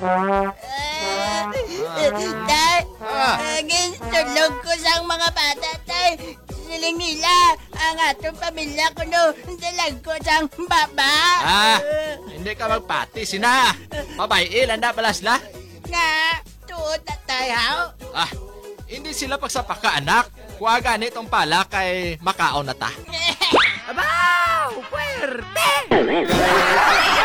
Tay, Ah. ginsulog ko sa mga bata, tay. Siling nila, ang atong pamilya ko no, dalag ko sang baba. Hindi ka magpati, sina. Pabayil, anda balasla. Nga, tuod na tayo. Hindi sila pagsapaka, anak. Kuwaga nitong pala kay makaon na ta. Abaw! Puwerte!